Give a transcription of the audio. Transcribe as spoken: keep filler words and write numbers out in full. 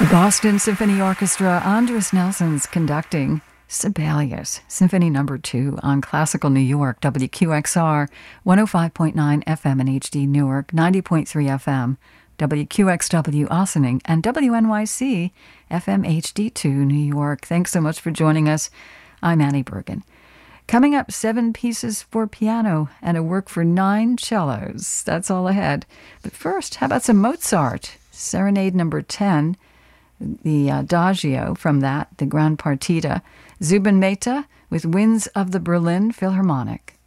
The Boston Symphony Orchestra, Andres Nelson's conducting Sibelius, Symphony Number Two on Classical New York, W Q X R, one oh five point nine F M in H D Newark, ninety point three F M, W Q X W Ossining, and W N Y C F M H D two New York. Thanks so much for joining us. I'm Annie Bergen. Coming up, seven pieces for piano and a work for nine cellos. That's all ahead. But first, how about some Mozart? Serenade Number ten. The Adagio from that, the Grand Partita, Zubin Mehta with Winds of the Berlin Philharmonic.